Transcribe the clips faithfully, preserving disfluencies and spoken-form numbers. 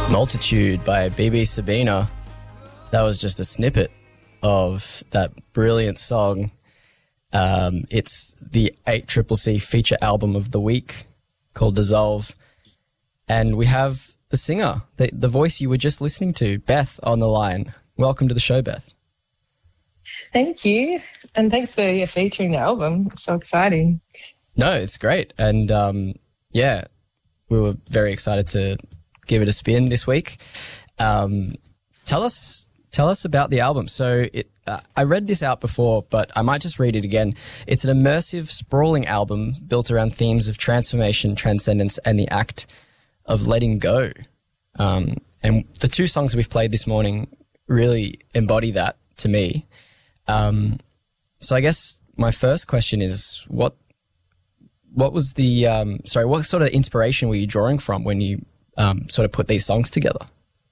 Multitude by B B Sabina. That was just a snippet of that brilliant song. Um, it's the eight C C C feature album of the week called Dissolve. And we have the singer, the, the voice you were just listening to, Beth, on the line. Welcome to the show, Beth. Thank you. And thanks for yeah, featuring the album. It's so exciting. No, it's great. And um, yeah, we were very excited to give it a spin this week. Um, tell us tell us about the album. So it, uh, I read this out before, but I might just read it again. It's an immersive, sprawling album built around themes of transformation, transcendence, and the act of letting go. Um, and the two songs we've played this morning really embody that to me. Um, so I guess my first question is, what what was the um, sorry, what sort of inspiration were you drawing from when you um, sort of put these songs together?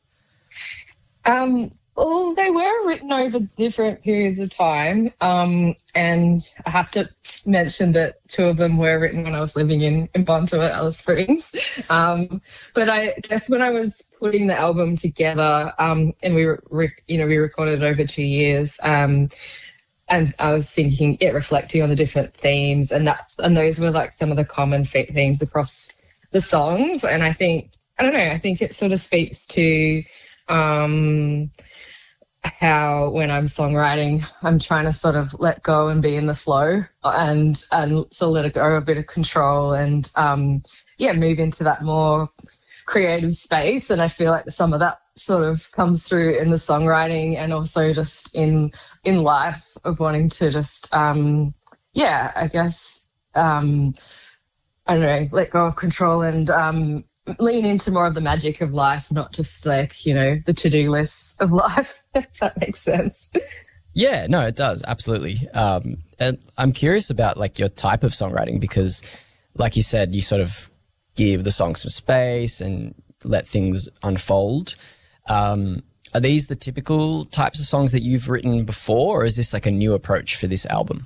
Um, well, they were written over different periods of time, um, and I have to mention that two of them were written when I was living in, in Bontua, Alice Springs. Um, but I guess when I was putting the album together, um, and we were, re- you know, we recorded it over two years, um, and I was thinking, yeah, reflecting on the different themes, and that's and those were like some of the common themes across the songs. And I think, I don't know, I think it sort of speaks to um, how when I'm songwriting, I'm trying to sort of let go and be in the flow and and so let it go a bit of control and um, yeah, move into that more creative space. And I feel like some of that sort of comes through in the songwriting and also just in in life of wanting to just um, yeah, I guess um, I don't know, let go of control and um, lean into more of the magic of life, not just like, you know, the to-do list of life, if that makes sense. Yeah, no, it does. Absolutely. Um, and I'm curious about like your type of songwriting because like you said, you sort of give the song some space and let things unfold. Um, are these the typical types of songs that you've written before, or is this like a new approach for this album?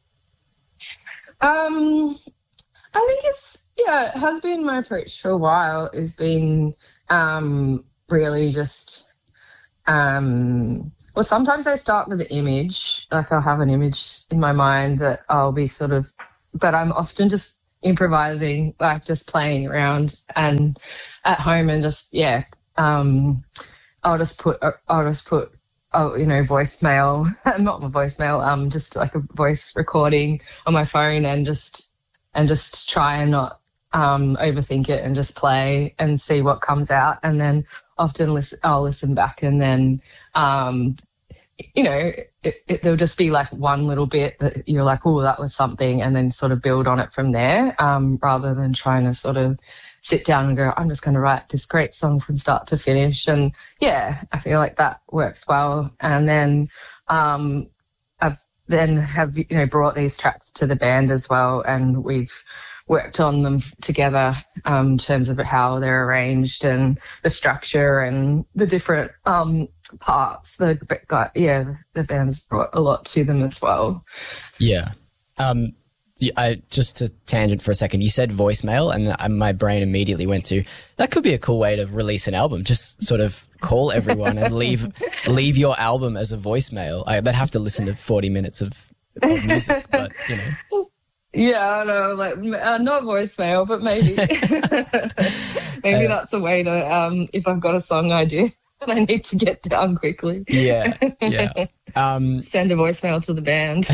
Um, I think it's, yeah, it has been my approach for a while. It's been um, really just, um, well, sometimes I start with an image, like I'll have an image in my mind that I'll be sort of, but I'm often just improvising, like just playing around and at home and just, yeah, um, I'll just put, I'll just put, oh, you know, voicemail, not my voicemail, um, just like a voice recording on my phone and just, and just try and not um, overthink it and just play and see what comes out. And then often listen, I'll listen back and then, um, you know, it, it, there'll just be like one little bit that you're like, oh, that was something, and then sort of build on it from there, um, rather than trying to sort of sit down and go, I'm just going to write this great song from start to finish. And yeah, I feel like that works well. And then um, I've then have, you know, brought these tracks to the band as well, and we've worked on them together um, in terms of how they're arranged and the structure and the different um, parts. The yeah, the band's brought a lot to them as well. Yeah. Um, I just to tangent for a second. You said voicemail, and my brain immediately went to that could be a cool way to release an album. Just sort of call everyone and leave leave your album as a voicemail. I, they'd have to listen to forty minutes of, of music, but you know. Yeah, I know, like uh, not voicemail, but maybe maybe uh, that's a way to um, if I've got a song idea and I need to get down quickly. Yeah, yeah. Um, Send a voicemail to the band.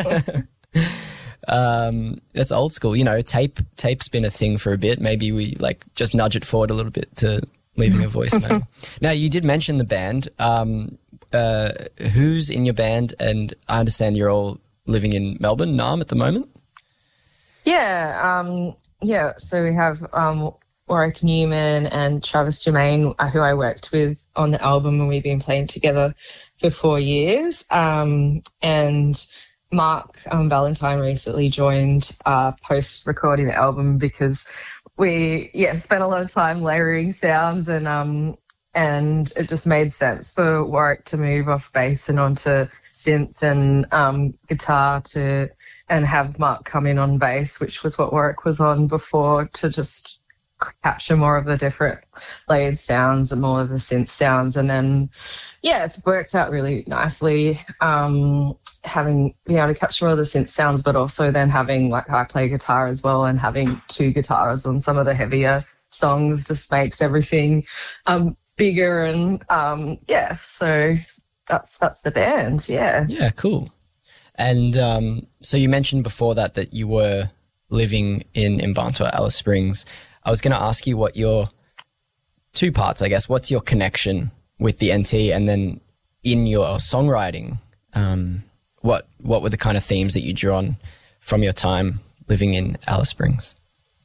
Um, that's old school, you know, tape, tape's been a thing for a bit. Maybe we like just nudge it forward a little bit to leaving a voicemail. Now, you did mention the band. Um, uh, who's in your band? And I understand you're all living in Melbourne, Naarm, at the moment. Yeah. Um, yeah. So we have, um, Warwick Newman and Travis Germain, uh, who I worked with on the album, and we've been playing together for four years. Um, and Mark um, Valentine recently joined uh, post-recording the album because we, yeah, spent a lot of time layering sounds and um and it just made sense for Warwick to move off bass and onto synth and um, guitar to and have Mark come in on bass, which was what Warwick was on before, to just capture more of the different layered sounds and more of the synth sounds. And then, yeah, it's worked out really nicely, um, having, being able to capture all the synth sounds, but also then having, like, I play guitar as well, and having two guitars on some of the heavier songs just makes everything um, bigger. And, um, yeah, so that's that's the band, yeah. Yeah, cool. And um, so you mentioned before that that you were living in Mparntwe, Alice Springs. I was going to ask you what your two parts, I guess. What's your connection with the N T, and then in your songwriting, um, what what were the kind of themes that you drew on from your time living in Alice Springs?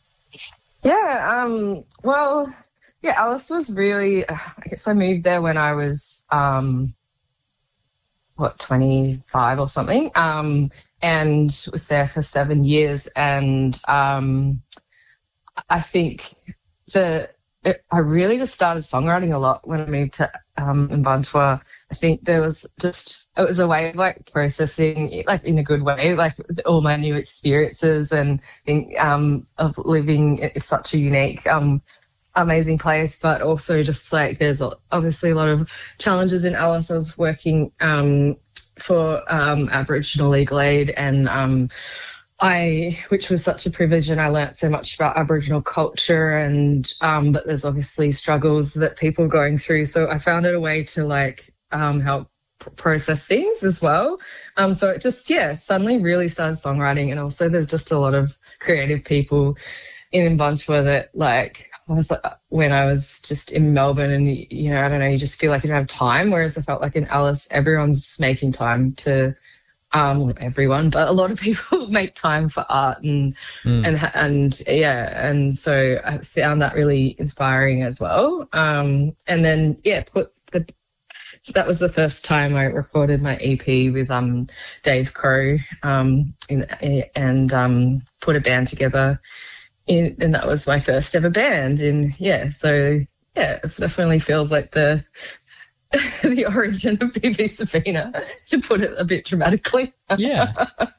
Yeah, um, well, yeah, Alice was really, I guess I moved there when I was, um, what, twenty-five or something, um, and was there for seven years. And um, I think the it, I really just started songwriting a lot when I moved to um, Mparntwe. I think there was just, it was a way of like processing, like in a good way, like all my new experiences, and think um, of living in such a unique, um, amazing place, but also just like there's obviously a lot of challenges in Alice. I was working um, for um, Aboriginal Legal Aid, and um, I, which was such a privilege, and I learnt so much about Aboriginal culture, and um, but there's obviously struggles that people are going through. So I found it a way to like um, help process things as well. Um, so it just, yeah, suddenly really started songwriting. And also there's just a lot of creative people in Mparntwe that like, I was like, when I was just in Melbourne and, you know, I don't know, you just feel like you don't have time. Whereas I felt like in Alice, everyone's just making time to, um, not everyone, but a lot of people make time for art and, mm. and, and yeah. And so I found that really inspiring as well. Um, and then, yeah, put the, that was the first time I recorded my E P with um, Dave Crow um, in, and um, put a band together. In, and that was my first ever band. And, yeah, so, yeah, it definitely feels like the the origin of B B Sabina, to put it a bit dramatically. Yeah.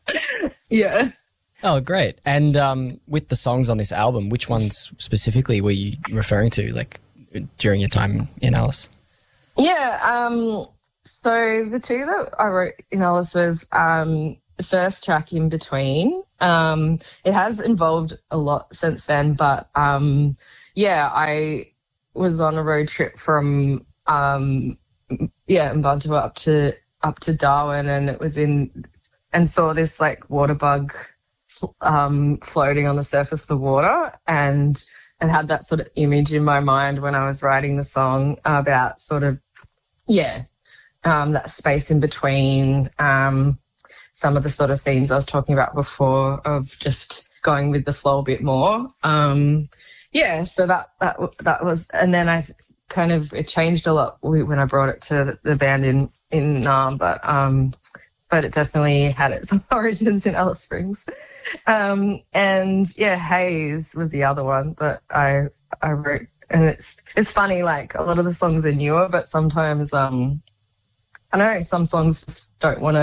Yeah. Oh, great. And um, with the songs on this album, which ones specifically were you referring to, like, during your time in Alice? Yeah, um, so the two that I wrote in Alice was um, the first track, In Between. Um, it has evolved a lot since then, but um, yeah, I was on a road trip from um, yeah, Mparntwe up to up to Darwin, and it was in and saw this like water bug um, floating on the surface of the water, and and had that sort of image in my mind when I was writing the song about sort of, yeah, um, that space in between, um, some of the sort of themes I was talking about before of just going with the flow a bit more. Um, yeah, so that, that, that was, and then I kind of, it changed a lot when I brought it to the band in, in Naarm, but, um, but it definitely had its origins in Alice Springs. Um, and yeah, Haze was the other one that I I wrote, and it's it's funny, like a lot of the songs are newer, but sometimes um I don't know, some songs just don't want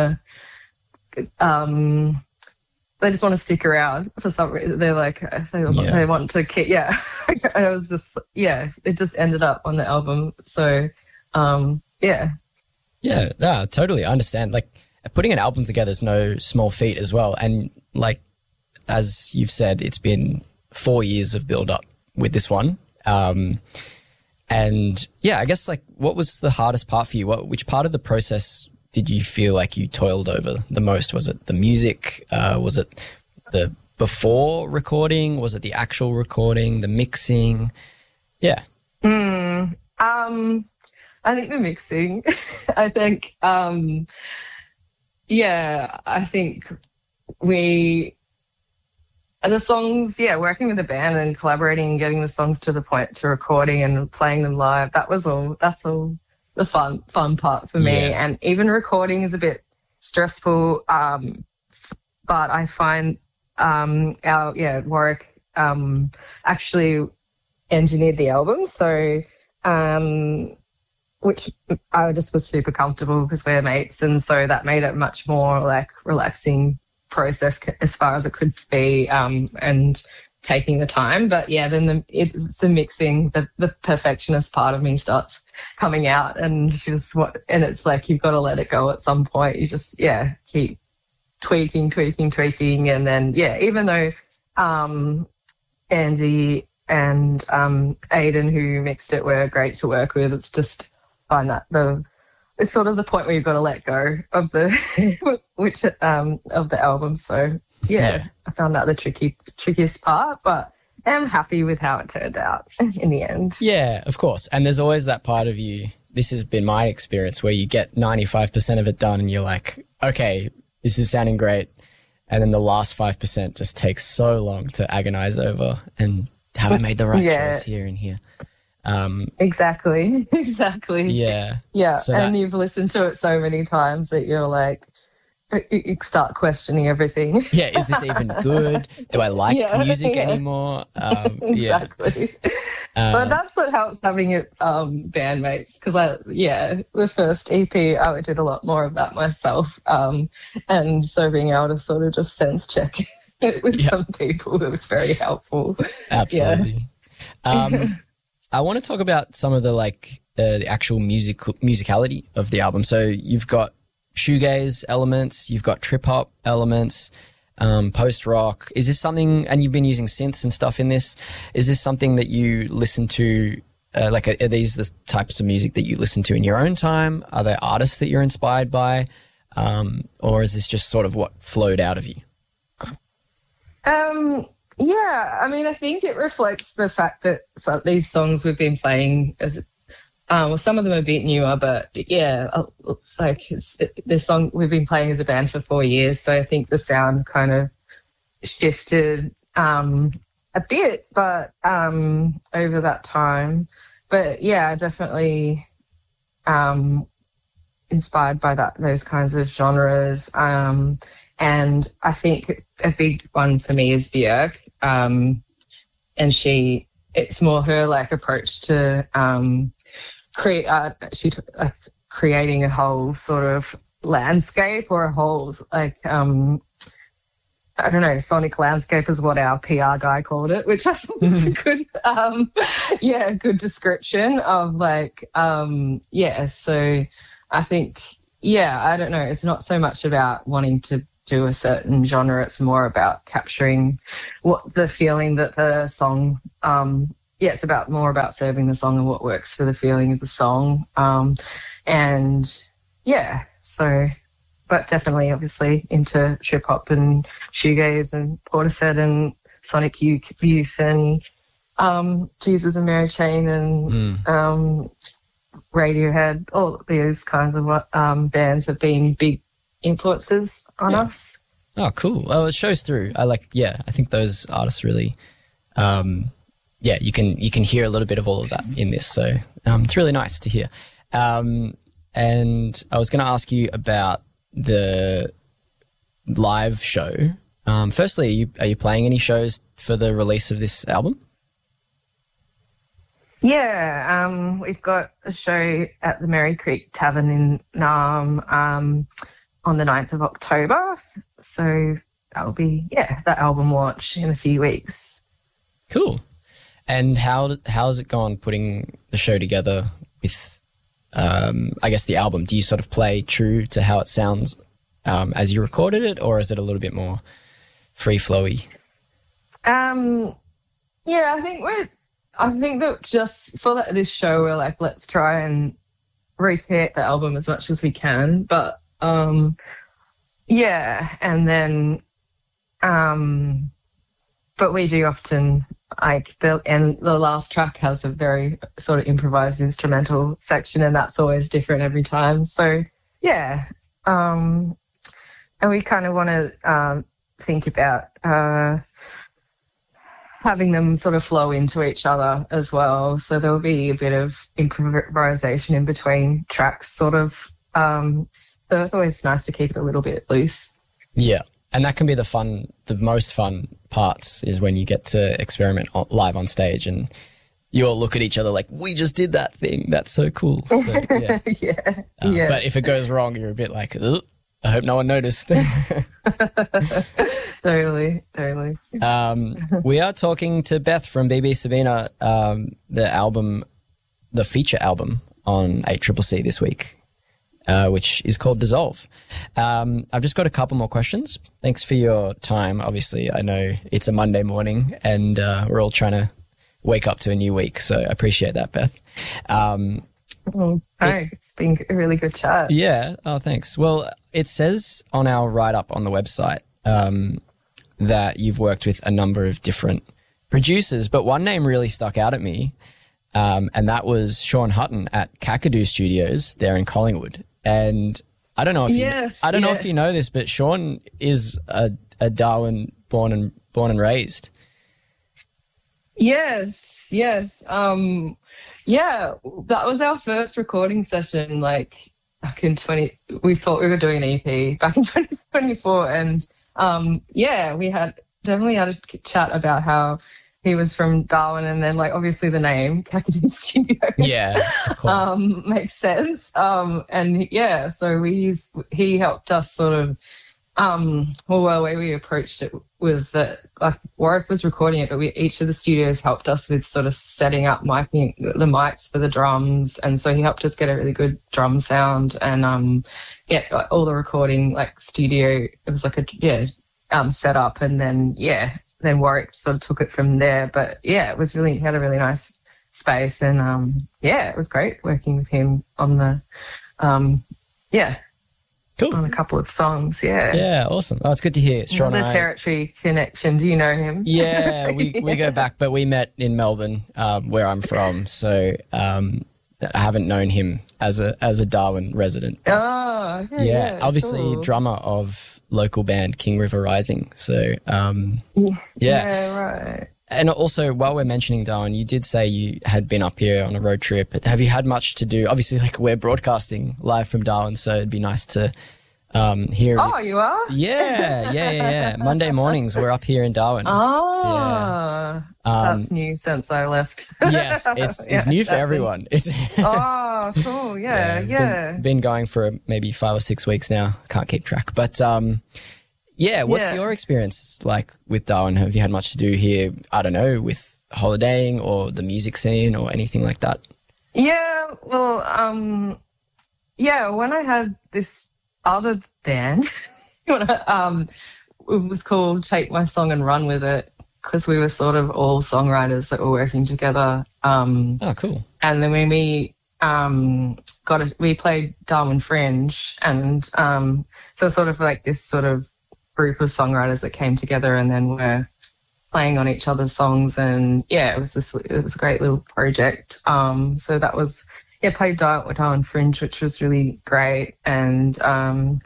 to um they just want to stick around for some reason. They're like they, yeah. they want to keep, yeah. And it was just yeah, it just ended up on the album. So um yeah. Yeah, no, totally. I understand. Like putting an album together is no small feat as well, and like. As you've said, it's been four years of build-up with this one. Um, and, yeah, I guess, like, what was the hardest part for you? What, which part of the process did you feel like you toiled over the most? Was it the music? Uh, was it the before recording? Was it the actual recording, the mixing? Yeah. Mm, um, I think the mixing. I think, um, yeah, I think we... the songs, yeah, working with the band and collaborating and getting the songs to the point to recording and playing them live, that was all, that's all the fun, fun part for me. Yeah. And even recording is a bit stressful, um, but I find um, our, yeah, Warwick um, actually engineered the album, so, um, which I just was super comfortable because we're mates, and so that made it much more like relaxing process as far as it could be, um, and taking the time. But yeah, then the it's the mixing, the the perfectionist part of me starts coming out, and just what, and it's like you've got to let it go at some point. You just yeah keep tweaking, tweaking, tweaking, and then yeah, even though um, Andy and um, Aiden, who mixed it, were great to work with, it's just find that the it's sort of the point where you've got to let go of the which um, of the album. So yeah, yeah, I found that the tricky trickiest part, but I'm happy with how it turned out in the end. Yeah, of course. And there's always that part of you. This has been my experience where you get ninety-five percent of it done, and you're like, okay, this is sounding great. And then the last five percent just takes so long to agonize over and have I made the right yeah. choice here and here. Um, exactly, exactly. Yeah. Yeah, so and that, you've listened to it so many times that you're like, you start questioning everything. Yeah, is this even good? Do I like yeah, music yeah. anymore? Um, exactly. Yeah. But Um, that's what helps having it um, bandmates, because I, yeah, the first E P I did a lot more of that myself, um, and so being able to sort of just sense check it with yeah. some people, it was very helpful. Absolutely. Yeah. Um, I want to talk about some of the like uh, the actual music musicality of the album. So you've got shoegaze elements, you've got trip hop elements, um, post rock. Is this something? And you've been using synths and stuff in this. Is this something that you listen to? Uh, like, are, are these the types of music that you listen to in your own time? Are there artists that you're inspired by, um, or is this just sort of what flowed out of you? Um. Yeah, I mean, I think it reflects the fact that so these songs we've been playing as, um, well, some of them are a bit newer, but yeah, like it's, it, this song we've been playing as a band for four years, so I think the sound kind of shifted um, a bit, but um, over that time. But yeah, definitely um, inspired by that those kinds of genres. Um, and I think a big one for me is Björk. Um, and she, it's more her like approach to um, create. Uh, she like creating a whole sort of landscape or a whole like um, I don't know, sonic landscape is what our P R guy called it, which I thought was a good, um, yeah, good description of like, um, yeah. So I think, yeah, I don't know. It's not so much about wanting to do a certain genre. It's more about capturing what the feeling that the song, um, yeah, it's about more about serving the song and what works for the feeling of the song. Um, and yeah, so, but definitely obviously into trip hop and shoegaze and Portishead and Sonic Youth and um, Jesus and Mary Chain and mm. um, Radiohead. All these kinds of um, bands have been big influences on yeah. us. Oh, cool. Well, it shows through. I like, yeah, I think those artists really, um, yeah, you can you can hear a little bit of all of that in this. So um, it's really nice to hear. Um, and I was going to ask you about the live show. Um, firstly, are you, are you playing any shows for the release of this album? Yeah, um, we've got a show at the Merry Creek Tavern in Naarm um, on the ninth of October. So that'll be, yeah, that album launch in a few weeks. Cool. And how how's it gone putting the show together with, um, I guess, the album? Do you sort of play true to how it sounds um, as you recorded it, or is it a little bit more free-flowy? Um, yeah, I think we're... I think that just for that, this show, we're like, let's try and recreate the album as much as we can. But, um, yeah, and then, um, but we do often, like, the, and the last track has a very sort of improvised instrumental section, and that's always different every time. So, yeah, um, and we kind of want to um, think about, uh, having them sort of flow into each other as well. So there'll be a bit of improvisation in between tracks, sort of. Um, so it's always nice to keep it a little bit loose. Yeah, and that can be the fun, the most fun parts is when you get to experiment live on stage and you all look at each other like, we just did that thing. That's so cool. So, yeah. yeah, Um, yeah. But if it goes wrong, you're a bit like, ugh. I hope no one noticed. Totally, totally. um, we are talking to Beth from B B Sabina, um, the album, the feature album on eight C C C this week. Uh, which is called Dissolve. Um, I've just got a couple more questions. Thanks for your time. Obviously, I know it's a Monday morning and uh, we're all trying to wake up to a new week, so I appreciate that, Beth. Um, oh, it, it's been a really good chat. Yeah. Oh, thanks. Well, it says on our write-up on the website um, that you've worked with a number of different producers, but one name really stuck out at me, um, and that was Sean Hutton at Kakadu Studios there in Collingwood. And I don't know if you, yes, I don't yeah. know if you know this, but Sean is a, a Darwin born and born and raised. Yes, yes. Um, yeah, that was our first recording session. Like back in twenty, we thought we were doing an E P back in twenty twenty-four, and um, yeah, we had definitely had a chat about how he was from Darwin, and then like obviously the name Kakadu Studios. Yeah, of course. um, makes sense. Um, and yeah, so we he helped us sort of. Um, well, the way we approached it was that like Warwick was recording it, but we each of the studios helped us with sort of setting up miking the mics for the drums, and so he helped us get a really good drum sound and um, get all the recording like studio. It was like a yeah um setup, and then yeah. Then Warwick sort of took it from there. But yeah, it was really, he had a really nice space, and um, yeah, it was great working with him on the, um, yeah, cool. on a couple of songs. Yeah. Yeah, awesome. Oh, it's good to hear. Sean Another and I, Territory connection. Do you know him? Yeah, we, yeah. we go back, but we met in Melbourne, um, where I'm from. So um, I haven't known him as a as a Darwin resident. Oh, yeah, yeah, yeah, obviously cool. drummer of local band King River Rising. So um, yeah. yeah. yeah, right. And also, while we're mentioning Darwin, you did say you had been up here on a road trip. Have you had much to do? Obviously, like we're broadcasting live from Darwin, so it'd be nice to um, hear. Oh, you are? Yeah, yeah, yeah, yeah. Monday mornings, we're up here in Darwin. Oh, yeah. um, that's new since I left. Yes, it's it's yeah, new for everyone. It's oh, cool. Yeah, yeah. yeah. Been, been going for maybe five or six weeks now. Can't keep track, but um, yeah. What's Yeah. your experience like with Darwin? Have you had much to do here? I don't know, with holidaying or the music scene or anything like that. Yeah, well, um, yeah, when I had this other band, when I, um, it was called Take My Song and Run With It, because we were sort of all songwriters that were working together. Um, Oh, cool. and then when we um, got it, we played Darwin Fringe, and um, so sort of like this sort of group of songwriters that came together and then were playing on each other's songs, and yeah, it was this it was a great little project. Um, so that was yeah, played Darwin, Darwin Fringe, which was really great, and um,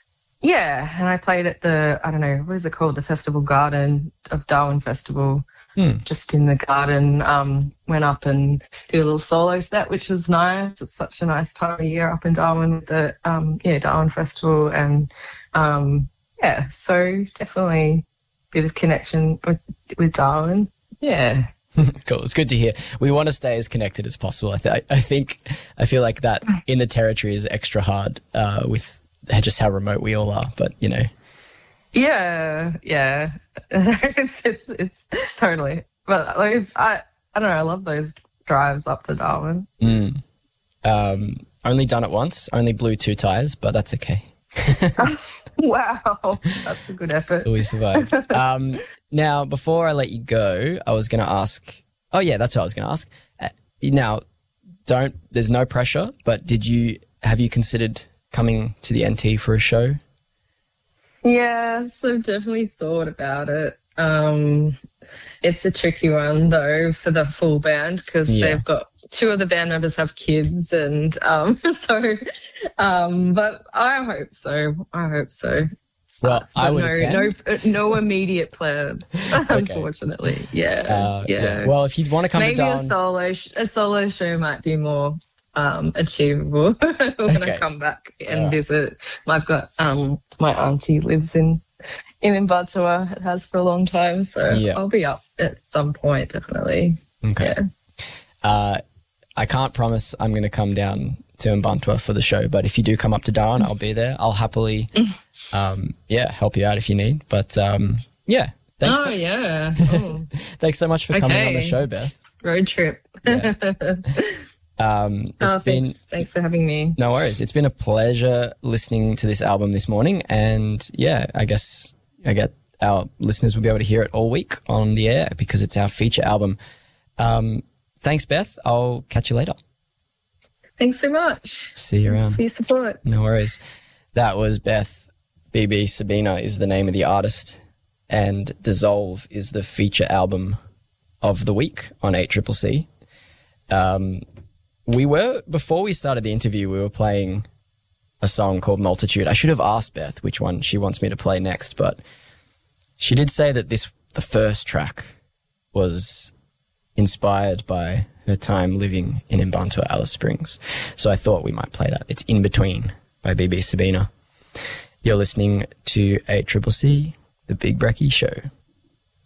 yeah, and I played at the I don't know what is it called, the Festival Garden of Darwin Festival, Hmm. just in the garden. Um, went up and did a little solo set, which was nice. It's such a nice time of year up in Darwin with the um, yeah Darwin Festival, and um, yeah, so definitely bit of connection with, with Darwin. Yeah. Cool. It's good to hear. We want to stay as connected as possible. I, th- I think, I feel like that in the Territory is extra hard uh, with just how remote we all are, but you know. Yeah, yeah. it's, it's it's totally. But those, I I don't know. I love those drives up to Darwin. Mm. Um, only done it once. Only blew two tires, but that's okay. Wow, that's a good effort. We survived. Um, now, before I let you go, I was going to ask. Oh yeah, that's what I was going to ask. Uh, now, don't. There's no pressure, but did you have you considered coming to the N T for a show? Yes, I've definitely thought about it. Um, it's a tricky one though for the full band, because Yeah. they've got two of the band members have kids, and um, so. Um, but I hope so. I hope so. Well, But I would no, attend. no, no immediate plans, unfortunately. Yeah, Uh, yeah. Well, if you'd want to come Maybe to a Darwin, solo, sh- a solo show might be more um, achievable when Okay. I come back and Alright. visit. I've got um, my auntie lives in in Mbatua. It has for a long time, so Yeah. I'll be up at some point, definitely. okay. Yeah. Uh, I can't promise I'm going to come down to Mbantua for the show. But if you do come up to Darwin, I'll be there. I'll happily, um, yeah, help you out if you need. But um, yeah, thanks. Oh so- yeah. Oh. thanks so much for coming Okay. on the show, Beth. Road trip. Yeah. Um, it's oh, been thanks. Thanks for having me. no worries. It's been a pleasure listening to this album this morning, and yeah, I guess I get our listeners will be able to hear it all week on the air because it's our feature album. Um, thanks, Beth. I'll catch you later. Thanks so much. See you Thanks around. for your support. No worries. That was Beth. B B Sabina is the name of the artist, and Dissolve is the feature album of the week on eight C C C. Um, we were, before we started the interview, we were playing a song called Multitude. I should have asked Beth which one she wants me to play next, but she did say that this, the first track, was inspired by her time living in Mbantua, Alice Springs. So I thought we might play that. It's In Between by B B Sabina. You're listening to eight C C C, The Big Brekkie Show.